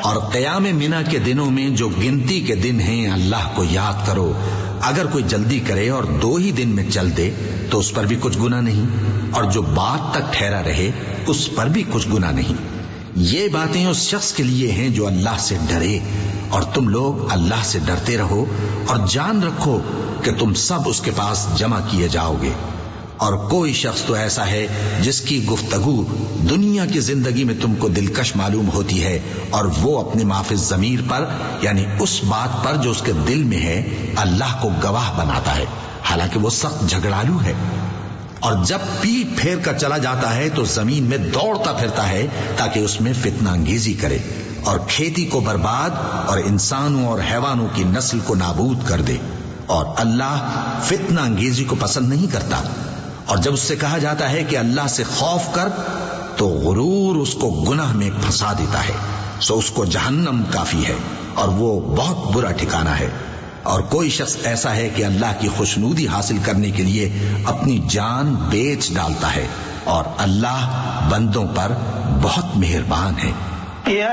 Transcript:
اور قیام منا کے دنوں میں جو گنتی کے دن ہیں اللہ کو یاد کرو. اگر کوئی جلدی کرے اور 2 ہی دن میں چل دے تو اس پر بھی کچھ گناہ نہیں، اور جو بات تک ٹھہرا رہے اس پر بھی کچھ گناہ نہیں. یہ باتیں اس شخص کے لیے ہیں جو اللہ سے ڈرے، اور تم لوگ اللہ سے ڈرتے رہو اور جان رکھو کہ تم سب اس کے پاس جمع کیے جاؤ گے. اور کوئی شخص تو ایسا ہے جس کی گفتگو دنیا کی زندگی میں تم کو دلکش معلوم ہوتی ہے، اور وہ اپنے معافی ضمیر پر یعنی اس بات پر جو اس کے دل میں ہے اللہ کو گواہ بناتا ہے، حالانکہ وہ سخت جھگڑالو ہے. اور جب پیٹ پھیر کر چلا جاتا ہے تو زمین میں دوڑتا پھرتا ہے تاکہ اس میں فتنہ انگیزی کرے اور کھیتی کو برباد اور انسانوں اور حیوانوں کی نسل کو نابود کر دے. اور اللہ فتنہ انگیزی کو پسند نہیں کرتا. اور جب اس سے کہا جاتا ہے کہ اللہ سے خوف کر تو غرور اس کو گناہ میں پھنسا دیتا ہے، سو اس کو جہنم کافی ہے اور وہ بہت برا ٹھکانہ ہے. اور کوئی شخص ایسا ہے کہ اللہ کی خوشنودی حاصل کرنے کے لیے اپنی جان بیچ ڈالتا ہے، اور اللہ بندوں پر بہت مہربان ہے.